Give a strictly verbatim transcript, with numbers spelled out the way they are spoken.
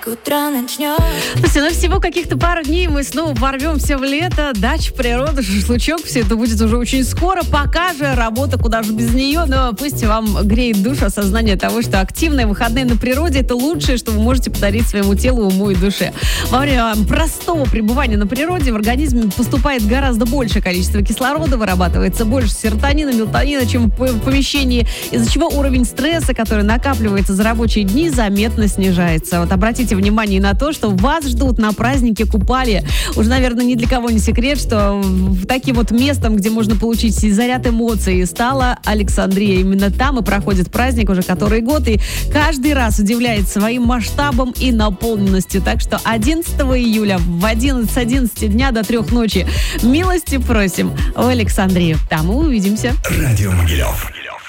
К утру начнем. Слушайте, ну всего каких-то пару дней мы снова ворвемся в лето, дача, природа, шашлычок, все это будет уже очень скоро. Пока же работа, куда же без нее, но пусть вам греет душу осознание того, что активные выходные на природе – это лучшее, что вы можете подарить своему телу, уму и душе. Во время простого пребывания на природе в организме поступает гораздо большее количество кислорода, вырабатывается больше серотонина, мелатонина, чем в помещении, из-за чего уровень стресса, который накапливается за рабочие дни, заметно снижается. Вот обратите внимание на то, что вас ждут на празднике Купали. Уже, наверное, ни для кого не секрет, что таким вот местом, где можно получить заряд эмоций, стала Александрия. Именно там и проходит праздник уже который год, и каждый раз удивляет своим масштабом и наполненностью. Так что одиннадцатого июля в одиннадцать с одиннадцати дня до трех ночи милости просим в Александрию. Там и увидимся. Радио Могилев.